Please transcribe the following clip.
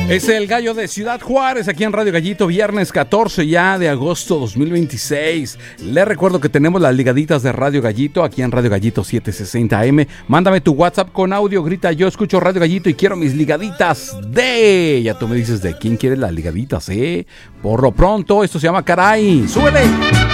Es el Gallo de Ciudad Juárez, aquí en Radio Gallito, viernes 14 ya de agosto 2026. Les recuerdo que tenemos las ligaditas de Radio Gallito, aquí en Radio Gallito 760M. Mándame tu WhatsApp con audio, grita yo escucho Radio Gallito y quiero mis ligaditas de... Ya tú me dices de quién quieres las ligaditas, Por lo pronto, esto se llama Caray. ¡Súbele!